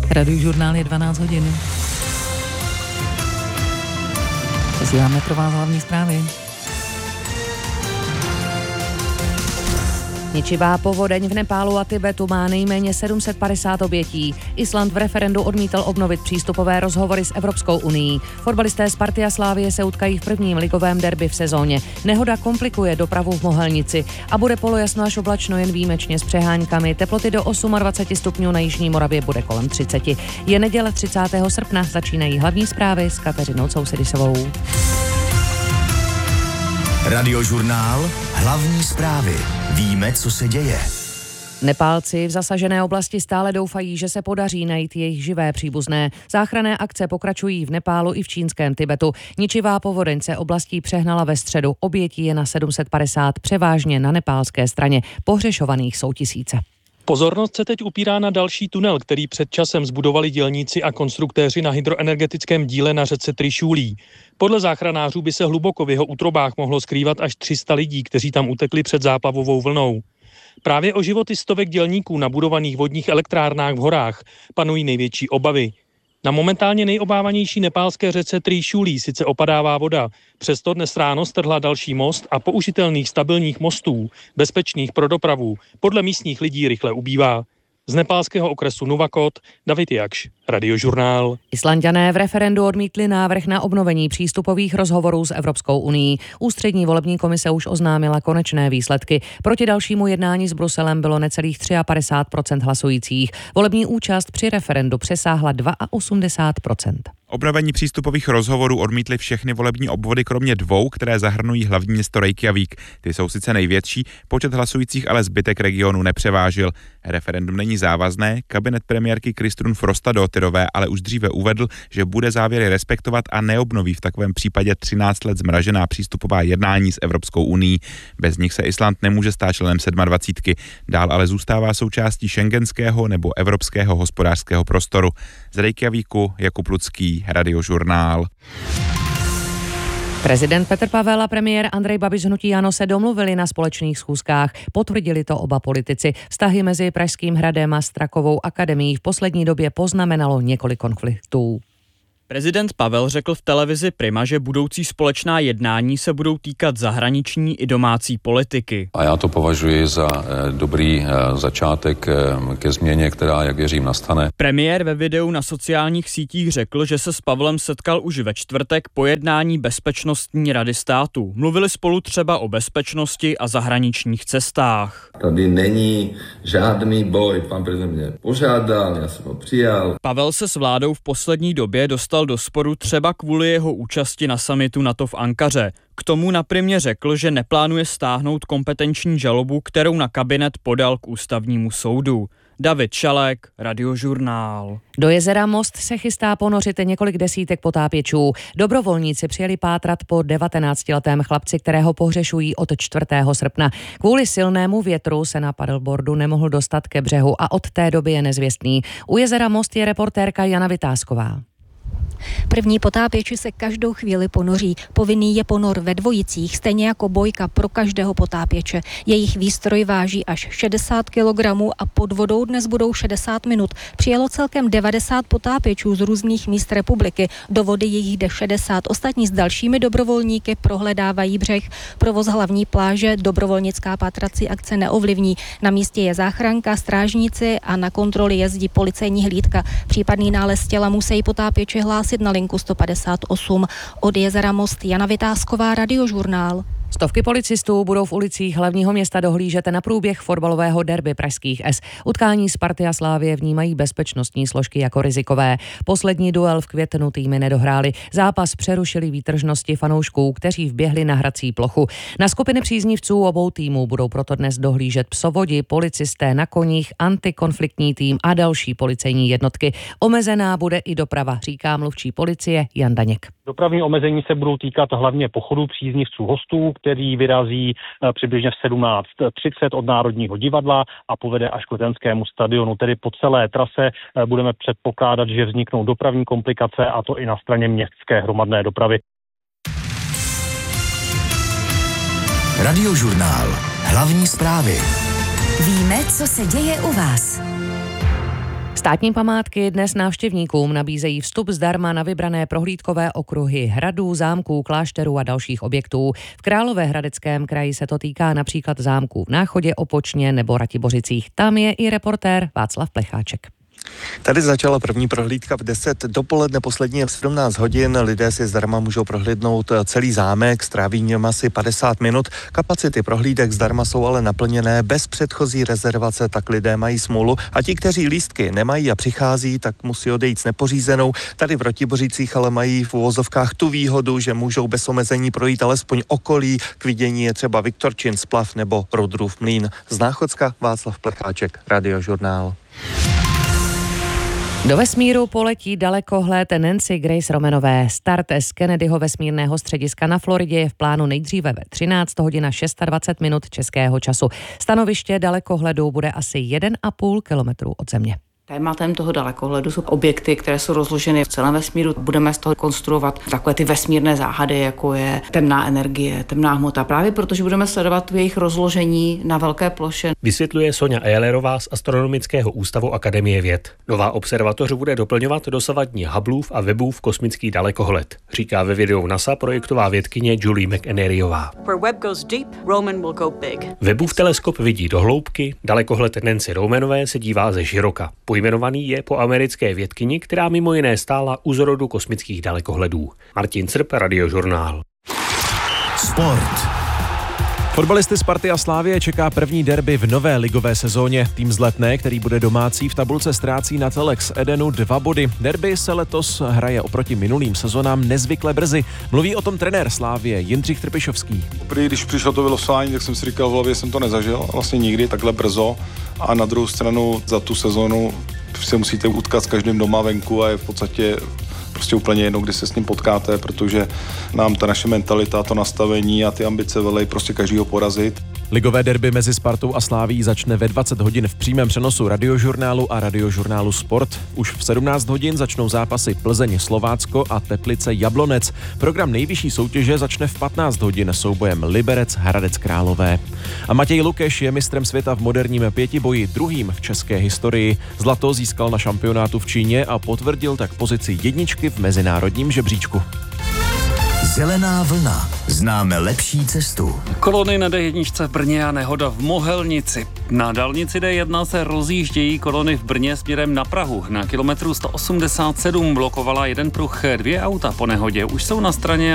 Radiožurnál je 12 hodin. Posíláme pro vás hlavní zprávy. Ničivá povodeň v Nepálu a Tibetu má nejméně 750 obětí. Island v referendu odmítl obnovit přístupové rozhovory s Evropskou unií. Fotbalisté Sparty a Slavie se utkají v prvním ligovém derby v sezóně. Nehoda komplikuje dopravu v Mohelnici a bude polojasno až oblačno jen výjimečně s přehánkami. Teploty do 28 stupňů na jižní Moravě bude kolem 30. Je neděle 30. srpna, začínají hlavní zprávy s Kateřinou Cousedisovou. Radiožurnál, hlavní zprávy. Víme, co se děje. Nepálci v zasažené oblasti stále doufají, že se podaří najít jejich živé příbuzné. Záchranné akce pokračují v Nepálu i v čínském Tibetu. Ničivá povodeň se oblastí přehnala ve středu. Obětí je na 750, převážně na nepálské straně. Pohřešovaných jsou tisíce. Pozornost se teď upírá na další tunel, který před časem zbudovali dělníci a konstruktéři na hydroenergetickém díle na řece Trišúlí. Podle záchranářů by se hluboko v jeho útrobách mohlo skrývat až 300 lidí, kteří tam utekli před záplavovou vlnou. Právě o životy stovek dělníků na budovaných vodních elektrárnách v horách panují největší obavy. Na momentálně nejobávanější nepálské řece Trišúlí sice opadává voda, přesto dnes ráno strhla další most a použitelných stabilních mostů, bezpečných pro dopravu, podle místních lidí rychle ubývá. Z nepálského okresu Nuvakot, David Jakš, Radiožurnál. Islanďané v referendu odmítli návrh na obnovení přístupových rozhovorů s Evropskou unií. Ústřední volební komise už oznámila konečné výsledky. Proti dalšímu jednání s Bruselem bylo necelých 53% hlasujících. Volební účast při referendu přesáhla 82%. Obnovení přístupových rozhovorů odmítly všechny volební obvody, kromě dvou, které zahrnují hlavní město Reykjavík. Ty jsou sice největší, počet hlasujících ale zbytek regionu nepřevážil. Referendum není závazné, kabinet premiérky Kristrún Frostadóttirové ale už dříve uvedl, že bude závěry respektovat a neobnoví v takovém případě 13 let zmražená přístupová jednání s Evropskou unií. Bez nich se Island nemůže stát členem 27. Dál ale zůstává součástí šengenského nebo evropského hospodářského prostoru. Z Reykjavíku Jakub Lucký, Radiožurnál. Prezident Petr Pavel a premiér Andrej Babiš z hnutí ANO se domluvili na společných schůzkách. Potvrdili to oba politici. Vztahy mezi Pražským hradem a Strakovou akademií v poslední době poznamenalo několik konfliktů. Prezident Pavel řekl v televizi Prima, že budoucí společná jednání se budou týkat zahraniční i domácí politiky. A já to považuji za dobrý začátek ke změně, která, jak věřím, nastane. Premiér ve videu na sociálních sítích řekl, že se s Pavlem setkal už ve čtvrtek po jednání Bezpečnostní rady státu. Mluvili spolu třeba o bezpečnosti a zahraničních cestách. Tady není žádný boj, pan prezident mě požádal, já jsem ho přijal. Pavel se s vládou v poslední době dostal do sporu třeba kvůli jeho účasti na summitu NATO v Ankaře. K tomu na Primě řekl, že neplánuje stáhnout kompetenční žalobu, kterou na kabinet podal k ústavnímu soudu. David Šalek, Radiožurnál. Do jezera Most se chystá ponořit několik desítek potápěčů. Dobrovolníci přijeli pátrat po 19letém chlapci, kterého pohřešují od 4. srpna. Kvůli silnému větru se na paddleboardu nemohl dostat ke břehu a od té doby je nezvěstný. U jezera Most je reportérka Jana Vytázková. První potápěči se každou chvíli ponoří. Povinný je ponor ve dvojicích, stejně jako bojka pro každého potápěče. Jejich výstroj váží až 60 kg a pod vodou dnes budou 60 minut. Přijelo celkem 90 potápěčů z různých míst republiky. Do vody jich jde 60. Ostatní s dalšími dobrovolníky prohledávají břeh. Provoz hlavní pláže dobrovolnická pátrací akce neovlivní. Na místě je záchranka, strážníci a na kontroly jezdí policejní hlídka. Případný nález těla musí potápěči hlásit na linku 158. Od jezera Most Jana Vytázková, Radiožurnál. Stovky policistů budou v ulicích hlavního města dohlížet na průběh fotbalového derby pražských S. Utkání Sparty a Slavie vnímají bezpečnostní složky jako rizikové. Poslední duel v květnu týmy nedohráli. Zápas přerušili výtržnosti fanoušků, kteří vběhli na hrací plochu. Na skupiny příznivců obou týmů budou proto dnes dohlížet psovodi, policisté na koních, antikonfliktní tým a další policejní jednotky. Omezená bude i doprava, říká mluvčí policie Jan Daněk. Dopravní omezení se budou týkat hlavně pochodu příznivců hostů, který vyrazí přibližně v 17:30 od Národního divadla a povede až k Letenskému stadionu. Tedy po celé trase budeme předpokládat, že vzniknou dopravní komplikace, a to i na straně městské hromadné dopravy. Radiožurnál. Hlavní zprávy. Víme, co se děje u vás. Státní památky dnes návštěvníkům nabízejí vstup zdarma na vybrané prohlídkové okruhy hradů, zámků, klášterů a dalších objektů. V Královéhradeckém kraji se to týká například zámků v Náchodě, Opočně nebo Ratibořicích. Tam je i reportér Václav Plecháček. Tady začala první prohlídka v 10 dopoledne, poslední je v 17 hodin. Lidé si zdarma můžou prohlídnout celý zámek, stráví v něm asi 50 minut. Kapacity prohlídek zdarma jsou ale naplněné bez předchozí rezervace, tak lidé mají smůlu. A ti, kteří lístky nemají a přichází, tak musí odejít s nepořízenou. Tady v Ratibořicích ale mají v uvozovkách tu výhodu, že můžou bez omezení projít alespoň okolí. K vidění je třeba Viktorčin, Splav nebo Rudrův Mlýn. Z Náchodska Václav Plecháček, Radiožurnál. Do vesmíru poletí dalekohled Nancy Grace Romanové. Start z Kennedyho vesmírného střediska na Floridě je v plánu nejdříve ve 13 hodin a 26 minut českého času. Stanoviště dalekohledu bude asi 1,5 kilometru od Země. Tématem toho dalekohledu jsou objekty, které jsou rozloženy v celém vesmíru. Budeme z toho konstruovat takové ty vesmírné záhady, jako je temná energie, temná hmota, právě protože budeme sledovat jejich rozložení na velké ploše. Vysvětluje Sonja Ehlerová z Astronomického ústavu Akademie věd. Nová observatoř bude doplňovat dosavadní Hubbleův a Webbův kosmický dalekohled, říká ve videu NASA projektová vědkyně Julie McEneryová. Webbův teleskop vidí do hloubky, dalekohled Nancy Romanové se dívá ze široka. Pojmenovaný je po americké vědkyni, která mimo jiné stála u zrodu kosmických dalekohledů. Martin Crp, Radiožurnál. Sport. Fotbalisty Sparty a Slávie čeká první derby v nové ligové sezóně. Tým z Letné, který bude domácí, v tabulce ztrácí na Telex Edenu 2 body. Derby se letos hraje oproti minulým sezonám nezvykle brzy. Mluví o tom trenér Slávie Jindřich Trpišovský. Když přišlo to vylosování, tak jsem si říkal, v hlavě jsem to nezažil, vlastně nikdy takhle brzo. A na druhou stranu za tu sezónu se musíte utkat s každým doma venku a je v podstatě prostě úplně jedno, kdy se s ním potkáte, protože nám ta naše mentalita, to nastavení a ty ambice velej prostě každýho porazit. Ligové derby mezi Spartou a Slávií začne ve 20 hodin v přímém přenosu Radiožurnálu a Radiožurnálu Sport. Už v 17 hodin začnou zápasy Plzeň Slovácko a Teplice Jablonec. Program nejvyšší soutěže začne v 15 hodin soubojem Liberec Hradec Králové. A Matěj Lukeš je mistrem světa v moderním pětiboji, druhým v české historii. Zlato získal na šampionátu v Číně a potvrdil tak pozici jedničky v mezinárodním žebříčku. Zelená vlna. Známe lepší cestu. Kolony na D1 v Brně a nehoda v Mohelnici. Na dálnici D1 se rozjíždějí kolony v Brně směrem na Prahu. Na kilometru 187 blokovala jeden pruh, 2 auta po nehodě. Už jsou na straně